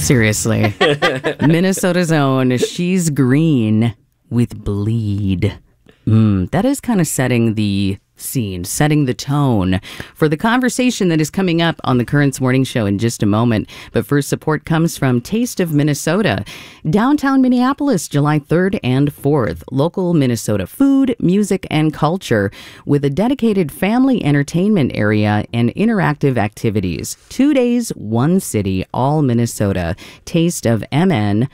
Seriously. Minnesota's own She's Green with Bleed. That is kind of setting the scene, setting the tone for the conversation that is coming up on the Currents Morning Show in just a moment. But first, support comes from Taste of Minnesota. Downtown Minneapolis, July 3rd and 4th. Local Minnesota food, music, and culture with a dedicated family entertainment area and interactive activities. 2 days, one city, all Minnesota. tasteofmn.com.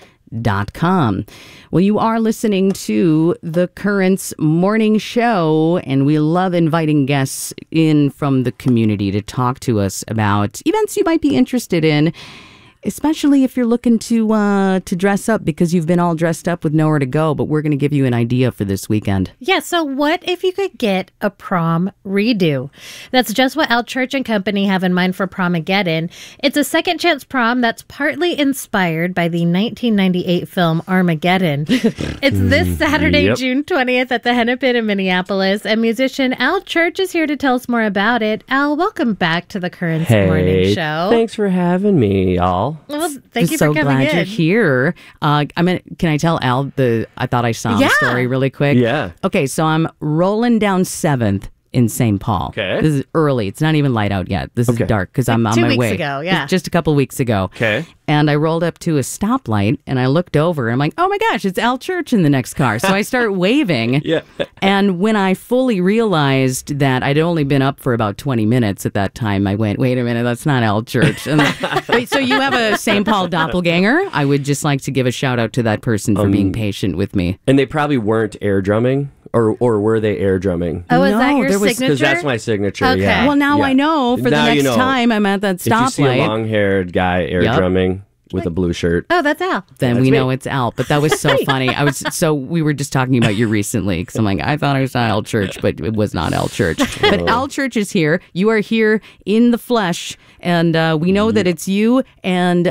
Well, you are listening to the Currents Morning Show, and we love inviting guests in from the community to talk to us about events you might be interested in, especially if you're looking to dress up because you've been all dressed up with nowhere to go, but we're going to give you an idea for this weekend. Yeah, so what if you could get a prom redo? That's just what Al Church and Company have in mind for Promageddon. It's a second chance prom that's partly inspired by the 1998 film Armageddon. It's this Saturday, June 20th at the Hennepin in Minneapolis, and musician Al Church is here to tell us more about it. Al, welcome back to the Currents Morning Show. Thanks for having me, y'all. Well, thank you so for coming glad in. you're here. Can I tell Al I thought I saw the story really quick? Yeah. Okay, so I'm rolling down 7th in St. Paul. Okay. This is early. It's not even light out yet. This is dark because I'm on 2 my weeks way. ago, yeah. Just a couple weeks ago. Okay. And I rolled up to a stoplight and I looked over and I'm like, oh my gosh, it's Al Church in the next car. So I start waving. Yeah. And when I fully realized that I'd only been up for about 20 minutes at that time, I went, wait a minute, that's not Al Church. And wait, so you have a St. Paul doppelganger? I would just like to give a shout out to that person for being patient with me. And they probably weren't air drumming, or were they air drumming? Oh, is that No, your there was- signature? Because that's my signature. Okay. Yeah. Well, now Yeah. I know for Now the you next know. time I'm at that If you see a stoplight. long-haired guy air Yep. drumming with a blue shirt. Oh, that's Al. Then That's we me. know it's Al. But that was so funny. We were just talking about you recently because I'm like, I thought I was Al Church, but it was not Al Church. But Al Church is here. You are here in the flesh, and we know that it's you. And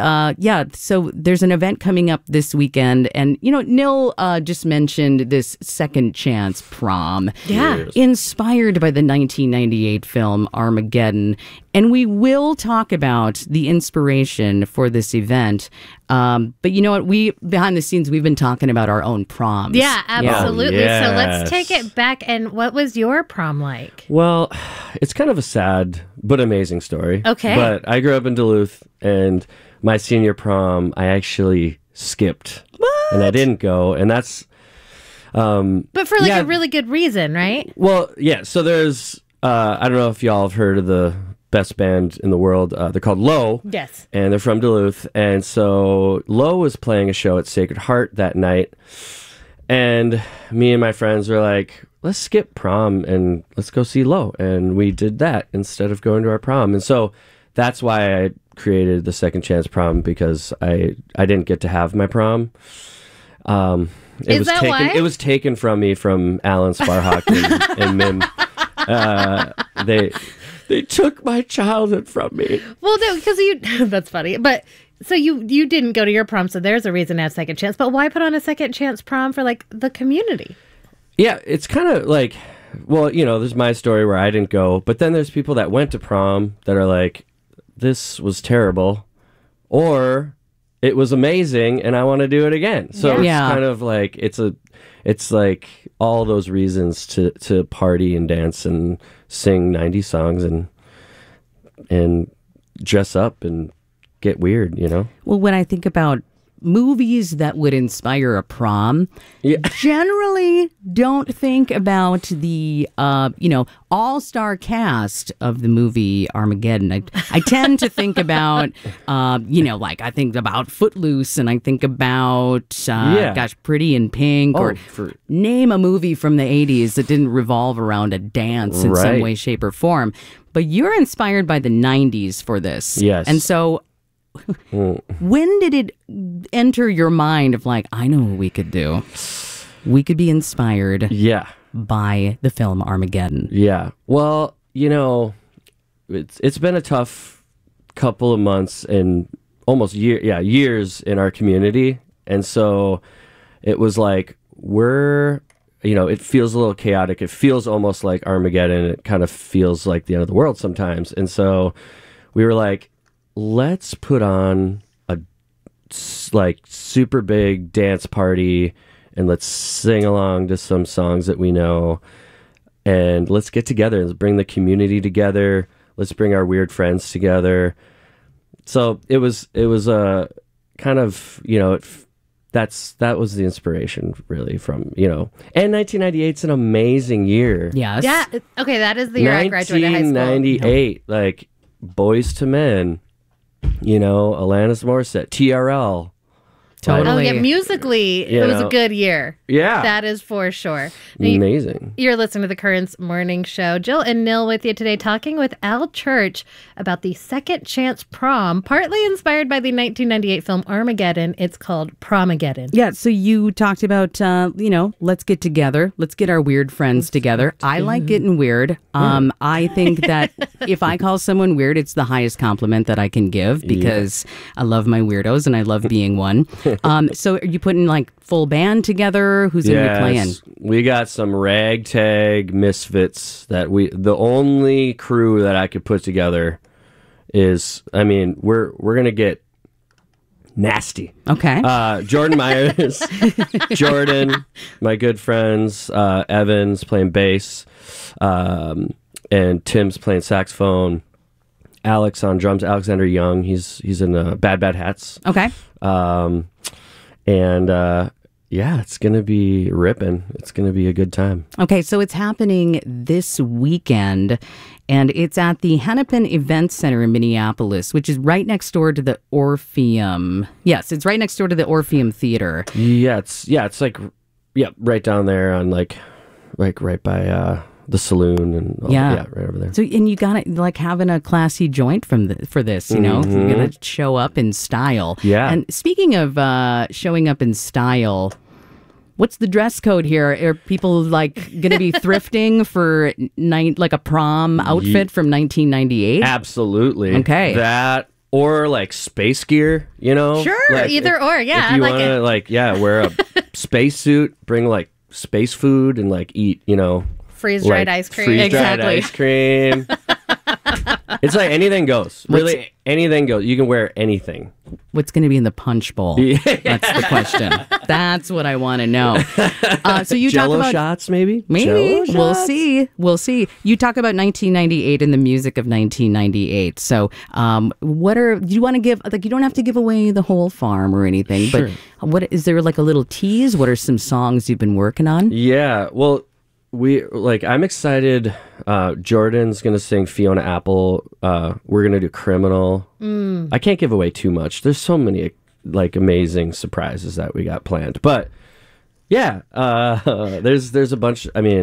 so there's an event coming up this weekend. And, Nil just mentioned this second chance prom. Yeah. Inspired by the 1998 film Armageddon. And we will talk about the inspiration for this event. But you know what? Behind the scenes, we've been talking about our own proms. Yeah, absolutely. Yeah. So let's Yes. take it back. And what was your prom like? Well, it's kind of a sad but amazing story. Okay. But I grew up in Duluth, and my senior prom, I actually skipped. What? And I didn't go, and that's... But for a really good reason, right? Well, yeah, so there's... I don't know if y'all have heard of the best band in the world. They're called Low. Yes. And they're from Duluth. And so Low was playing a show at Sacred Heart that night. And me and my friends were like, let's skip prom and let's go see Low. And we did that instead of going to our prom. And so that's why I created the Second Chance Prom, because I didn't get to have my prom. Is that why? It was taken from me from Alan Sparhawk and Mim. They took my childhood from me. Well, no, because that's funny. But so you didn't go to your prom, so there's a reason to have second chance. But why put on a second chance prom for the community? Yeah, it's kind of like, well, there's my story where I didn't go, but then there's people that went to prom that are like, this was terrible, or it was amazing and I want to do it again. So it's kind of like, it's like all those reasons to party and dance and sing 90s songs and dress up and get weird, Well, when I think about movies that would inspire a prom, generally don't think about the, all-star cast of the movie Armageddon. I tend to think about, I think about Footloose, and I think about, Pretty in Pink, name a movie from the 80s that didn't revolve around a dance in some way, shape, or form. But you're inspired by the 90s for this. Yes. And so... when did it enter your mind of I know what we could do? We could be inspired by the film Armageddon. Yeah. Well, it's been a tough couple of months and almost years in our community. And so it was like it feels a little chaotic. It feels almost like Armageddon. It kind of feels like the end of the world sometimes. And so we were like, let's put on like super big dance party, and let's sing along to some songs that we know, and let's get together. Let's bring the community together. Let's bring our weird friends together. So it was a kind of, that was the inspiration really from, and 1998's an amazing year. Yes. Yeah. Okay, that is the year I graduated high school. 1998, like Boys to Men, Alanis Morissette, TRL. Totally. Oh, yeah, musically, it was a good year. Yeah. That is for sure. Amazing. You're listening to the Currents Morning Show. Jill and Nil with you today, talking with Al Church about the Second Chance Prom, partly inspired by the 1998 film Armageddon. It's called Promageddon. Yeah, so you talked about, let's get together. Let's get our weird friends together. I like getting weird. I think that if I call someone weird, it's the highest compliment that I can give because I love my weirdos and I love being one. So are you putting like full band together? Who's going to be playing? We got some ragtag misfits that the only crew that I could put together is, we're going to get nasty. Okay. Jordan Myers, Jordan, my good friends, Evans playing bass, and Tim's playing saxophone. Alex on drums, Alexander Young, he's in Bad Bad Hats. Okay. It's going to be ripping. It's going to be a good time. Okay, so it's happening this weekend, and it's at the Hennepin Event Center in Minneapolis, which is right next door to the Orpheum. Yes, it's right next door to the Orpheum Theater. Yeah, it's right down there on like right by the saloon and right over there. So, and you got to like having a classy joint for this, You're going to show up in style. Yeah. And speaking of showing up in style, what's the dress code here? Are people like going to be thrifting for like a prom outfit from 1998? Absolutely. Okay. That or like space gear, Sure, like either or. Yeah, if you I like want to wear a spacesuit, bring like space food and like eat, freeze-dried ice cream. Freeze-dried ice cream. It's like anything goes. Really, anything goes. You can wear anything. What's going to be in the punch bowl? That's the question. That's what I want to know. So you Jello talk about shots, maybe. Maybe Jello shots? We'll see. You talk about 1998 and the music of 1998. So, do you want to give? Like, you don't have to give away the whole farm or anything. Sure. But what is there like a little tease? What are some songs you've been working on? Yeah. Well. I'm excited. Jordan's gonna sing Fiona Apple. We're gonna do Criminal. I can't give away too much. There's so many like amazing surprises that we got planned. But yeah, there's a bunch.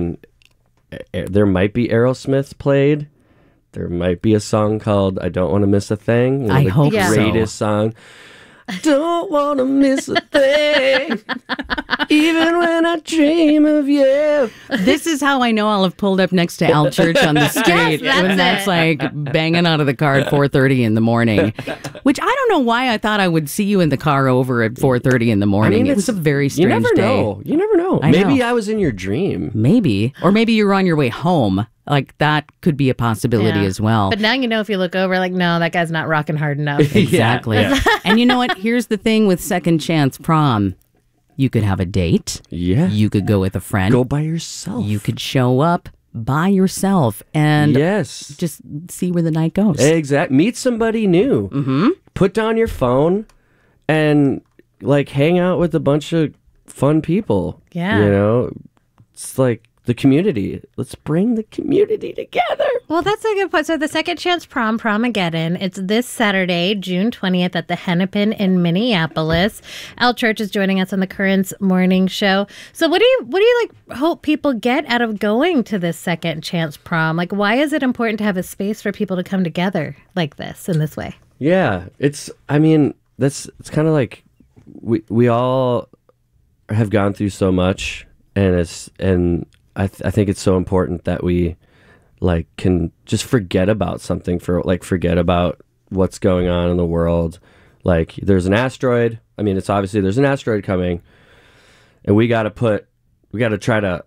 There might be Aerosmith played. There might be a song called "I Don't Want to Miss a Thing." I hope so. Greatest song. Don't want to miss a thing, even when I dream of you. This is how I know I'll have pulled up next to Al Church on the street when that's like banging out of the car at 4:30 in the morning. Which I don't know why I thought I would see you in the car over at 4:30 in the morning. It was a very strange day. You never know. Maybe I was in your dream. Maybe. Or maybe you were on your way home. Like, that could be a possibility as well. But now if you look over, like, no, that guy's not rocking hard enough. Exactly. Yeah. And you know what? Here's the thing with Second Chance Prom. You could have a date. Yeah. You could go with a friend. Go by yourself. You could show up by yourself and just see where the night goes. Exactly. Meet somebody new. Mm-hmm. Put down your phone and, like, hang out with a bunch of fun people. Yeah. It's like the community. Let's bring the community together. Well, that's a good point. So the Second Chance Prom, Promageddon, it's this Saturday, June 20th at the Hennepin in Minneapolis. Al Church is joining us on the Currents Morning Show. So what do you hope people get out of going to this Second Chance Prom? Like, why is it important to have a space for people to come together like this in this way? Yeah, it's kind of like we all have gone through so much, and I think it's so important that we can just forget about something forget about what's going on in the world. Like, there's an asteroid. It's obviously there's an asteroid coming, and we got to try to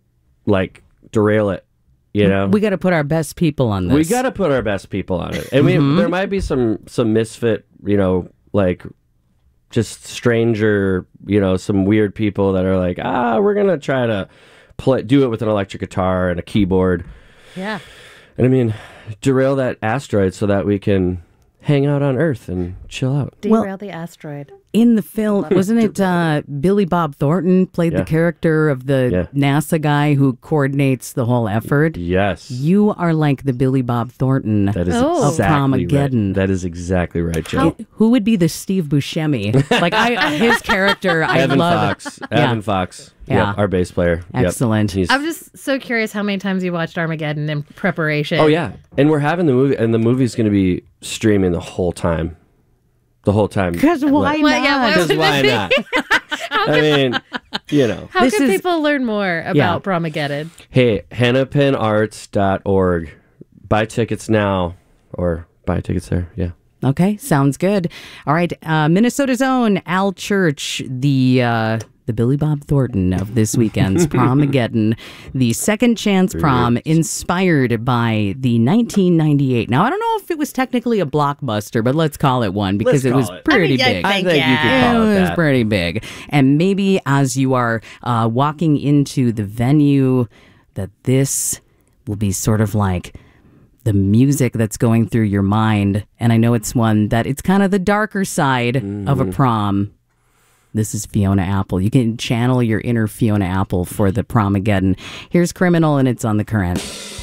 derail it. We got to put our best people on this. We got to put our best people on it, and there might be some misfit, just stranger, some weird people that are like, we're going to try to do it with an electric guitar and a keyboard. Yeah. And I mean, derail that asteroid so that we can hang out on Earth and chill out. Derail the asteroid. In the film, wasn't it Billy Bob Thornton played the character of the NASA guy who coordinates the whole effort? Yes. You are like the Billy Bob Thornton That is of exactly Promageddon. right. That is exactly right, Joe. Who would be the Steve Buscemi? His character, I Evan love. Fox. Evan Fox. Yeah. Yep, our bass player. Yep. Excellent. I'm just so curious how many times you watched Armageddon in preparation. Oh, yeah. And we're having the movie, and the movie's going to be streaming the whole time. The whole time. Because why Well, yeah, not? Because why not? I mean, How This can is- people learn more about Promageddon? Hey, hennepinarts.org. Buy tickets now, or buy tickets there. Yeah. Okay, sounds good. All right, Minnesota's own Al Church, the Billy Bob Thornton of this weekend's Promageddon, the second chance prom inspired by the 1998. Now, I don't know if it was technically a blockbuster, but let's call it one because Let's it was call it. pretty I mean, big. I think you could call it It was that. pretty big. And maybe as you are walking into the venue, that this will be sort of like the music that's going through your mind. And I know it's one that it's kind of the darker side of a prom. This is Fiona Apple. You can channel your inner Fiona Apple for the Promageddon. Here's Criminal, and it's on The Current.